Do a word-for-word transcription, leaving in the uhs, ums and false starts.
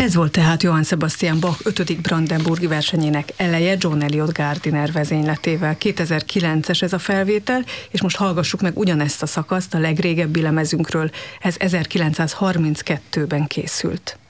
Ez volt tehát Johann Sebastian Bach ötödik brandenburgi versenyének eleje John Eliot Gardiner vezényletével. kétezer-kilences ez a felvétel, és most hallgassuk meg ugyanezt a szakaszt a legrégebbi lemezünkről. Ez ezerkilencszázharminckettőben készült.